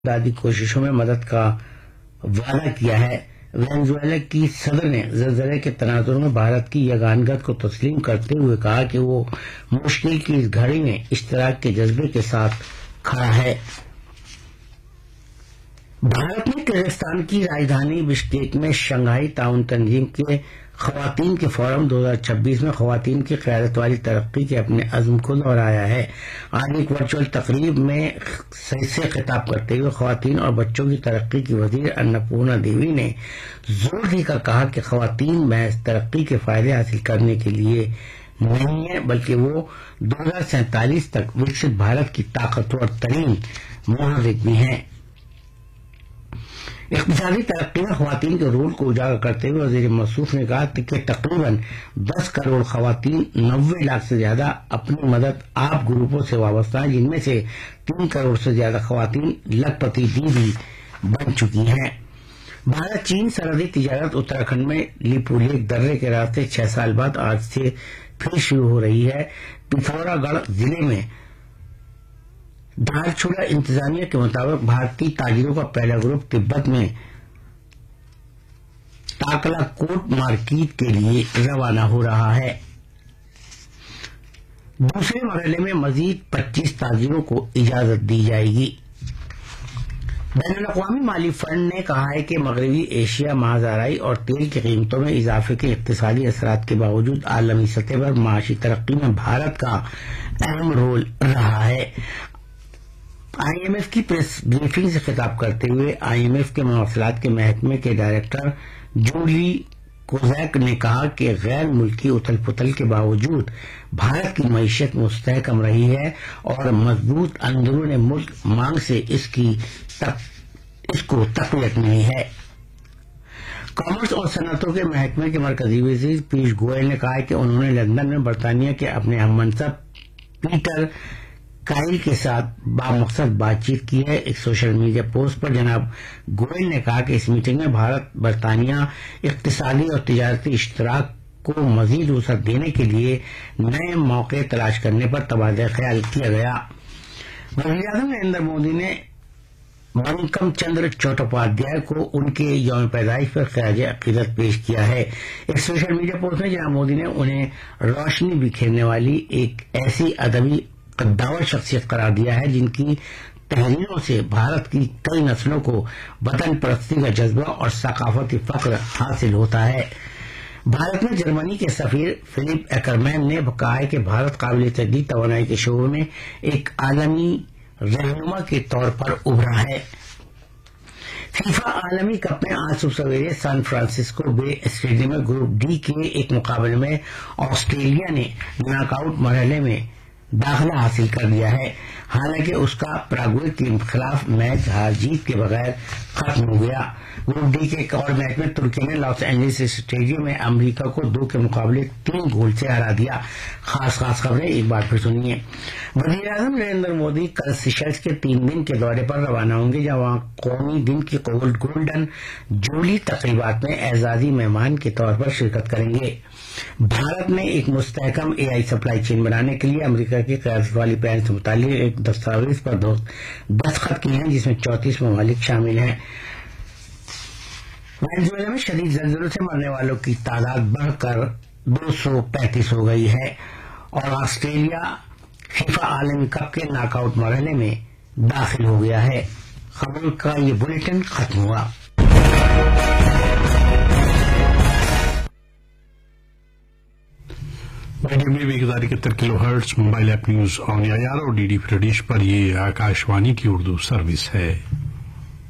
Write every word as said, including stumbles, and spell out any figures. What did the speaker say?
امدادی کوششوں میں مدد کا وعدہ کیا ہے۔ وینزویلا کی صدر نے زلزلے کے تناظر میں بھارت کی یگانگت کو تسلیم کرتے ہوئے کہا کہ وہ مشکل کی اس گھڑی میں اشتراک کے جذبے کے ساتھ کھڑا ہے۔ بھارت نے قزاقستان کی راجدھانی بشکیک میں شنگھائی تعاون تنظیم کے خواتین کے فورم دو ہزار چھبیس میں خواتین کی قیادت والی ترقی کے اپنے عزم کو دہرایا ہے۔ آج ایک ورچوئل تقریب میں سے خطاب کرتے ہوئے خواتین اور بچوں کی ترقی کی وزیر اناپورنا دیوی نے زور دے کر کہا کہ خواتین محض ترقی کے فائدے حاصل کرنے کے لیے نہیں ہیں بلکہ وہ دو ہزار سینتالیس تک وکست بھارت کی طاقتور ترین محرک بھی ہیں۔ اقتصادی ترقی میں خواتین کے رول کو اجاگر کرتے ہوئے وزیر موصوف نے کہا کہ تقریباً دس کروڑ خواتین نوے لاکھ سے زیادہ اپنی مدد آپ گروپوں سے وابستہ ہیں، جن میں سے تین کروڑ سے زیادہ خواتین لکھپتی دیدی بن چکی ہیں۔ بھارت چین سرحدی تجارت اتراکھنڈ میں لیپو لیک درے کے راستے چھ سال بعد آج سے پھر شروع ہو رہی ہے۔ پتھورا گڑھ ضلع میں دھارچوڑا انتظامیہ کے مطابق بھارتی تاجروں کا پہلا گروپ تبت میں ٹاکلا کوٹ مارکیٹ کے لیے روانہ ہو رہا ہے۔ دوسرے مرحلے میں مزید پچیس تاجروں کو اجازت دی جائے گی۔ بین الاقوامی مالی فنڈ نے کہا ہے کہ مغربی ایشیا ماہزارئی اور تیل کی قیمتوں میں اضافے کے اقتصادی اثرات کے باوجود عالمی سطح پر معاشی ترقی میں بھارت کا اہم رول رہا ہے۔ آئی ایم ایف کی پریس بریفنگ سے خطاب کرتے ہوئے آئی ایم ایف کے مواصلات کے محکمے کے ڈائریکٹر جولی کوزیک نے کہا کہ غیر ملکی اتھل پتھل کے باوجود بھارت کی معیشت مستحکم رہی ہے اور مضبوط اندرون ملک مانگ سے اس کی تک اس کو تقویت ملی ہے۔ کامرس اور صنعتوں کے محکمے کے مرکزی وزیر پیوش گوئل نے کہا کہ انہوں نے لندن میں برطانیہ کے اپنے ہم منصب پیٹر کائل کے ساتھ بامقصد بات چیت کی ہے۔ ایک سوشل میڈیا پوسٹ پر جناب گوئل نے کہا کہ اس میٹنگ میں بھارت برطانیہ اقتصادی اور تجارتی اشتراک کو مزید وسعت دینے کے لیے نئے موقع تلاش کرنے پر تبادلہ خیال کیا گیا۔ وزیر اعظم نریندر مودی نے بنکم چندر چٹوپادھیائے کو ان کے یوم پیدائش پر خراج عقیدت پیش کیا ہے۔ ایک سوشل میڈیا پوسٹ میں جناب مودی نے انہیں روشنی بکھیرنے والی ایک ایسی ادبی قداور شخصیت قرار دیا ہے جن کی تحریروں سے بھارت کی کئی نسلوں کو وطن پرستی کا جذبہ اور ثقافتی فخر حاصل ہوتا ہے۔ بھارت میں جرمنی کے سفیر فلپ ایکرمین نے کہا ہے کہ بھارت قابل تجدید توانائی کے شعبے میں ایک عالمی رہنما کے طور پر ابھرا ہے۔ فیفا عالمی کپ میں آج صبح سویرے سان فرانسسکو بے اسٹیڈیم میں گروپ ڈی کے ایک مقابلے میں آسٹریلیا نے ناک آؤٹ مرحلے میں داخلہ حاصل کر لیا ہے، حالانکہ اس کا پراگوے کے خلاف میچ ہار جیت کے بغیر ختم ہو گیا۔ گروپ ڈی کے ایک اور میچ میں ترکی نے لاس اینجلس اسٹیڈیم میں امریکہ کو دو کے مقابلے تین گول سے ہرا دیا۔ خاص خاص خبریں ایک بار پھر سنیے۔ وزیر اعظم نریندر مودی کل سیشلز کے تین دن کے دورے پر روانہ ہوں گے، جہاں قومی دن کی گولڈن جوبلی تقریبات میں اعزازی مہمان کے طور پر شرکت کریں گے۔ بھارت نے ایک مستحکم اے آئی سپلائی چین بنانے کے لیے امریکہ کی قیادت والی پہل سے متعلق ایک دستاویز پر دستخط کیے ہیں جس میں چونتیس ممالک شامل ہیں۔ وینزویلا میں شدید زلزلوں سے مرنے والوں کی تعداد بڑھ کر دو سو پینتیس ہو گئی ہے اور آسٹریلیا فیفا عالمی کپ کے ناک آؤٹ مرحلے میں داخل ہو گیا ہے۔ خبروں کا یہ بلیٹن ختم ہوا۔ میڈیم میں ایک ہزار اکہتر کلو hertz mobile app news on year اور ڈی ڈی پردیش پر یہ آکاشوانی کی اردو سروس ہے۔